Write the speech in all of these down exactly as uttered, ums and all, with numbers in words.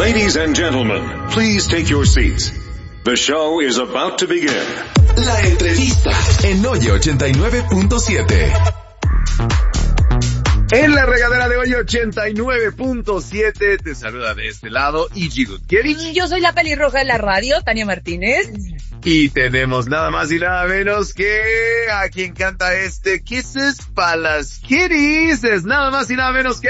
Ladies and gentlemen, please take your seats. The show is about to begin. La entrevista en Oye ochenta y nueve punto siete. En la regadera de Oye ochenta y nueve punto siete te saluda de este lado Iggy Gutierrez. Yo soy la pelirroja de la radio, Tania Martínez. Y tenemos nada más y nada menos que a quien canta este Kisses para las Kitties. Es nada más y nada menos que...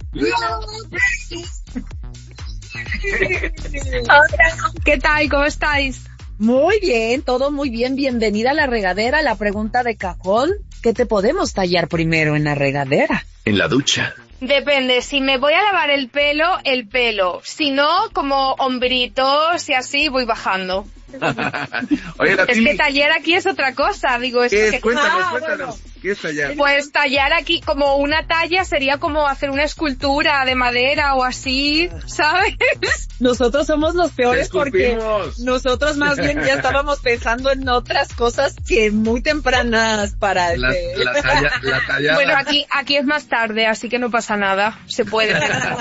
Hola, ¿qué tal? ¿Cómo estáis? Muy bien, todo muy bien. Bienvenida a la regadera. La pregunta de cajón, ¿qué te podemos tallar primero en la regadera? En la ducha. Depende, si me voy a lavar el pelo, el pelo. Si no, como hombritos y así voy bajando. Oye, la es Pili... que tallar aquí es otra cosa, digo, es ¿Qué es? que... Cuéntanos, ah, cuéntanos. bueno. ¿Qué es tallar? Pues tallar aquí como una talla sería como hacer una escultura de madera o así, ¿sabes? Nosotros somos los peores porque nosotros más bien ya estábamos pensando en otras cosas que muy tempranas para la, el... la, talla, la tallada. Bueno, aquí aquí es más tarde, así que no pasa nada, se puede.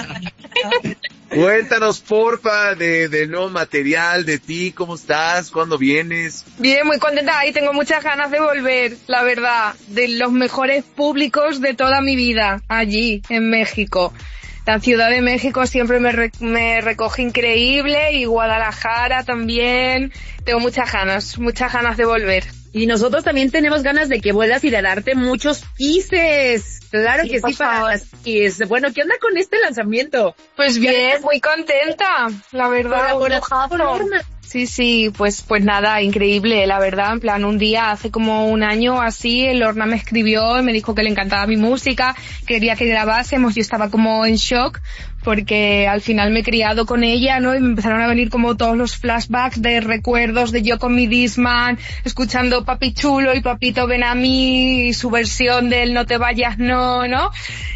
Cuéntanos, porfa, de, del nuevo material, de ti, ¿cómo estás? ¿Cuándo vienes? Bien, muy contenta y tengo muchas ganas de volver, la verdad, de los mejores públicos de toda mi vida, allí, en México. La Ciudad de México siempre me, re, me recoge increíble y Guadalajara también. Tengo muchas ganas, muchas ganas de volver. Y nosotros también tenemos ganas de que vuelvas y de darte muchos kisses. Claro sí, que sí, para las kiss. Bueno, ¿qué onda con este lanzamiento? Pues bien, muy contenta, la verdad. Por Sí, sí, pues pues nada, increíble, la verdad, en plan, un día, hace como un año así, el Lorna me escribió y me dijo que le encantaba mi música, quería que grabásemos, yo estaba como en shock, porque al final me he criado con ella, ¿no? Y me empezaron a venir como todos los flashbacks de recuerdos de yo con mi Discman, escuchando Papi Chulo y Papito Ven a mí, y su versión del No te vayas, no, ¿no?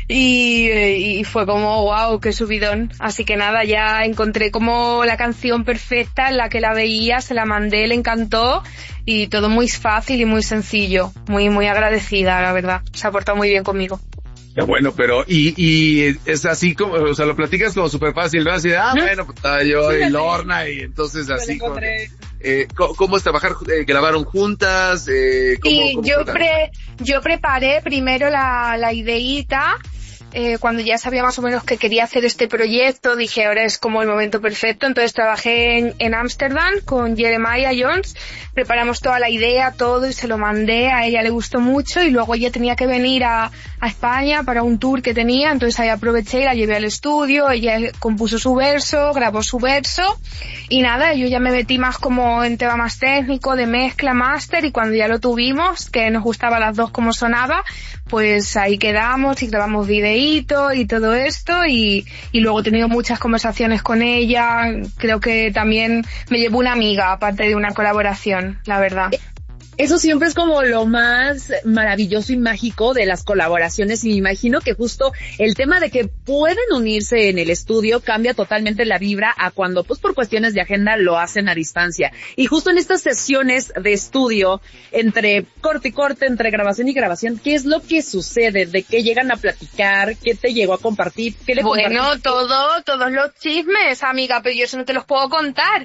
Y, y fue como, wow, qué subidón. Así que nada, ya encontré como la canción perfecta en la que la veía, se la mandé, le encantó, y todo muy fácil y muy sencillo. Muy, muy agradecida, la verdad. Se ha portado muy bien conmigo. Ya bueno, pero, y, y es así como, o sea, lo platicas como súper fácil, ¿no? Así de, ah, bueno, pues estaba yo sí, y Lorna, y entonces así como, eh, ¿cómo es trabajar? Eh, ¿Grabaron juntas? Eh, ¿cómo, sí, cómo yo pre, yo preparé primero la, la ideita. Eh, cuando ya sabía más o menos que quería hacer este proyecto, dije ahora es como el momento perfecto, entonces trabajé en Ámsterdam con Jeremiah Jones, preparamos toda la idea, todo, y se lo mandé, a ella le gustó mucho, y luego ella tenía que venir a, a España para un tour que tenía, entonces ahí aproveché y la llevé al estudio, ella compuso su verso, grabó su verso, y nada, yo ya me metí más como en tema más técnico, de mezcla, máster, y cuando ya lo tuvimos, que nos gustaba a las dos cómo sonaba, pues ahí quedamos y grabamos videos y todo esto, y, y luego he tenido muchas conversaciones con ella. Creo que también me llevo una amiga, aparte de una colaboración, la verdad. Eso siempre es como lo más maravilloso y mágico de las colaboraciones, y me imagino que justo el tema de que pueden unirse en el estudio cambia totalmente la vibra a cuando, pues por cuestiones de agenda, lo hacen a distancia. Y justo en estas sesiones de estudio, entre corte y corte, entre grabación y grabación, ¿qué es lo que sucede? ¿De qué llegan a platicar? ¿Qué te llegó a compartir? ¿Qué le bueno, compartiste? todo, todos los chismes, amiga, pero yo eso no te los puedo contar.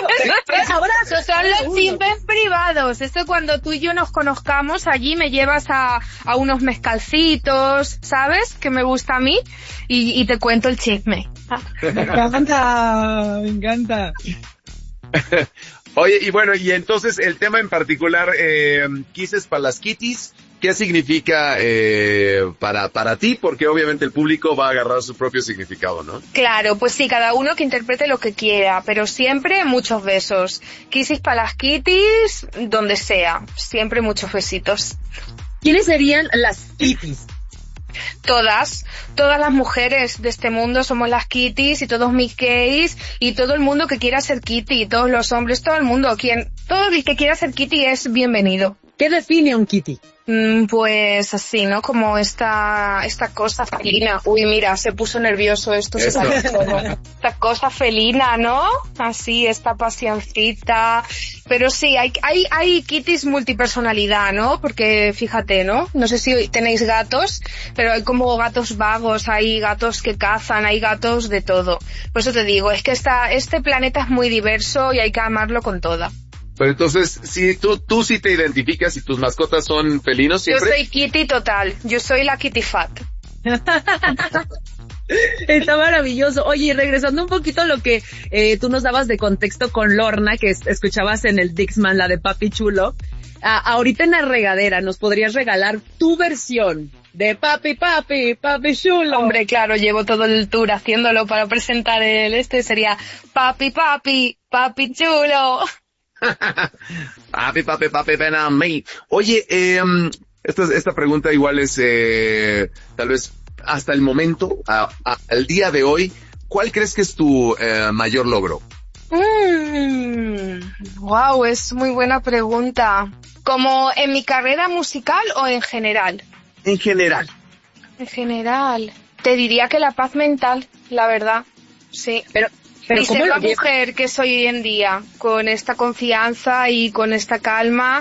Ahora, esos son los chismes privados. Esto cuando tú y yo nos conozcamos, allí me llevas a, a unos mezcalcitos, ¿sabes? Que me gusta a mí, y, y te cuento el chisme. Me encanta, me encanta. Oye, y bueno, y entonces el tema en particular, eh, Kisses para las Kitties, ¿qué significa eh, para para ti? Porque obviamente el público va a agarrar su propio significado, ¿no? Claro, pues sí, cada uno que interprete lo que quiera, pero siempre muchos besos. Kisses para las kitties, donde sea, siempre muchos besitos. ¿Quiénes serían las kitties? Todas, todas las mujeres de este mundo somos las kitties, y todos mis gays, y todo el mundo que quiera ser kitty, y todos los hombres, todo el mundo, quien, todo el que quiera ser kitty es bienvenido. ¿Qué define a un kitty? Mm, Pues así, ¿no? Como esta, esta cosa felina. Uy, mira, se puso nervioso esto, se Eso. salió todo. Esta cosa felina, ¿no? Así, esta pasioncita. Pero sí, hay, hay, hay kitties multipersonalidad, ¿no? Porque fíjate, ¿no? No sé si tenéis gatos, pero hay como gatos vagos, hay gatos que cazan, hay gatos de todo. Por eso te digo, es que esta, este planeta es muy diverso y hay que amarlo con toda. Pero entonces, si tú, tú sí te identificas y tus mascotas son felinos Yo siempre. soy kitty total, yo soy la kitty fat. Está maravilloso. Oye, y regresando un poquito a lo que eh, tú nos dabas de contexto con Lorna, que es- escuchabas en el Dixman, la de Papi Chulo, a- ahorita en la regadera nos podrías regalar tu versión de Papi, Papi, Papi Chulo. Hombre, claro, llevo todo el tour haciéndolo para presentar el este, sería papi, papi, papi chulo. Papi, papi, papi, ven a mí. Oye, eh, esta, esta pregunta igual es, eh, tal vez hasta el momento, a, a- al día de hoy, ¿cuál crees que es tu eh, mayor logro? Mm, wow, es muy buena pregunta. ¿Como en mi carrera musical o en general? En general. En general. Te diría que la paz mental, la verdad. Sí. Pero, pero y ¿cómo ser lo la llevas? mujer que soy hoy en día, con esta confianza y con esta calma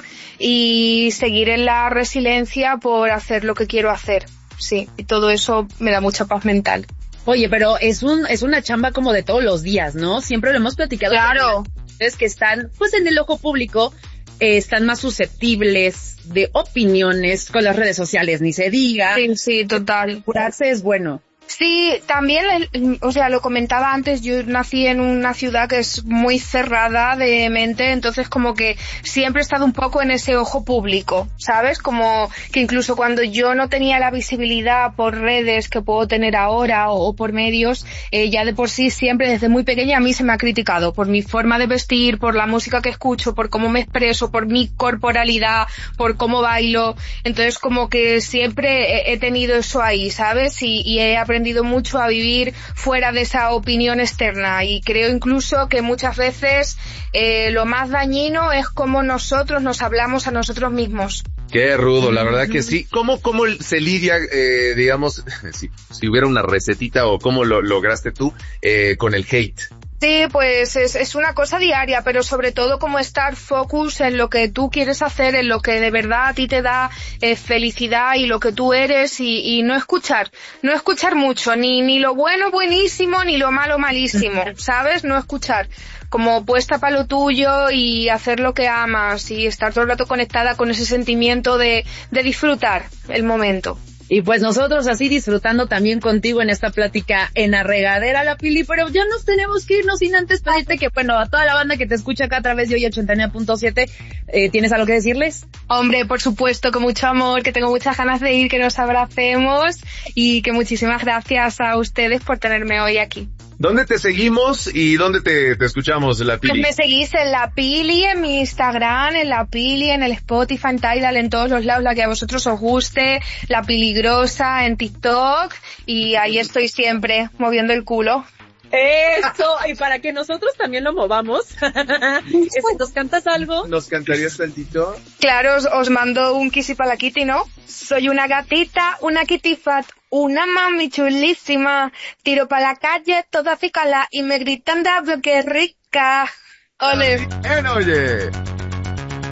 y seguir en la resiliencia por hacer lo que quiero hacer. Sí, y todo eso me da mucha paz mental. Oye, pero es un, es una chamba como de todos los días, ¿no? Siempre lo hemos platicado. Claro. Es que están, pues en el ojo público, eh, están más susceptibles de opiniones con las redes sociales, ni se diga. Sí, sí, total. Curarse es bueno. Sí, también, el- o sea, lo comentaba antes, yo nací en una ciudad que es muy cerrada de mente, entonces como que siempre he estado un poco en ese ojo público, ¿sabes? Como que incluso cuando yo no tenía la visibilidad por redes que puedo tener ahora o, o por medios, eh, ya de por sí siempre desde muy pequeña a mí se me ha criticado por mi forma de vestir, por la música que escucho, por cómo me expreso, por mi corporalidad, por cómo bailo, entonces como que siempre he, he tenido eso ahí, ¿sabes? Y, y he aprendido mucho a vivir fuera de esa opinión externa y creo incluso que muchas veces eh, lo más dañino es cómo nosotros nos hablamos a nosotros mismos. Qué rudo, la verdad que sí. ¿Cómo, cómo se lidia, eh, digamos, si, si hubiera una recetita o cómo lo lograste tú, eh, con el hate? Sí, pues es, es una cosa diaria, pero sobre todo como estar focus en lo que tú quieres hacer, en lo que de verdad a ti te da eh, felicidad y lo que tú eres y, y no escuchar, no escuchar mucho, ni, ni lo bueno buenísimo, ni lo malo malísimo, ¿sabes? No escuchar, como puesta para lo tuyo y hacer lo que amas y estar todo el rato conectada con ese sentimiento de, de disfrutar el momento. Y pues nosotros así disfrutando también contigo en esta plática en la regadera, la Pili, pero ya nos tenemos que irnos sin antes pedirte que, bueno, a toda la banda que te escucha acá a través de Hoy ochenta y nueve punto siete, eh, ¿tienes algo que decirles? Hombre, por supuesto, con mucho amor, que tengo muchas ganas de ir, que nos abracemos y que muchísimas gracias a ustedes por tenerme hoy aquí. ¿Dónde te seguimos y dónde te, te escuchamos, la Pues Pili? me seguís en la Pili, en mi Instagram, en la Pili, en el Spotify, en Tidal, en todos los lados, la que a vosotros os guste, la Piligrosa, en TikTok, y ahí estoy siempre, moviendo el culo. Eso, y para que nosotros también lo movamos, ¿nos cantas algo? ¿Nos cantarías tantito? Claro, os, os mando un kissy para la Kitty, ¿no? Soy una gatita, una kitty fat, una mami chulísima, tiro para la calle toda cicala y me gritan de qué rica. Ole. Bien, oye.